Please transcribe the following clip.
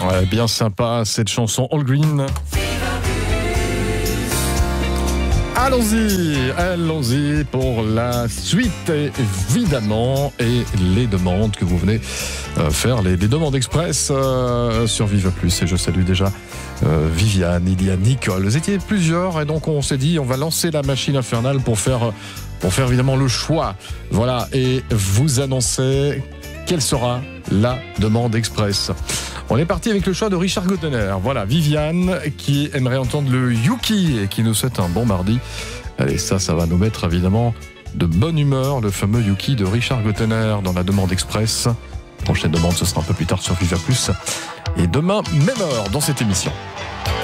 Ouais, bien sympa cette chanson All Green. Allons-y pour la suite évidemment et les demandes que vous venez faire, les demandes express sur Viva Plus. Et je salue déjà Viviane, Ilia, Nicole. Vous étiez plusieurs et donc on s'est dit on va lancer la machine infernale pour faire évidemment le choix. Voilà, et vous annoncer quelle sera la demande express. On est parti avec le choix de Richard Gottener. Voilà, Viviane qui aimerait entendre le Yuki et qui nous souhaite un bon mardi. Allez, ça va nous mettre évidemment de bonne humeur, le fameux Yuki de Richard Gottener dans la demande express. Prochaine demande, ce sera un peu plus tard sur Viva Plus. Et demain, même heure dans cette émission.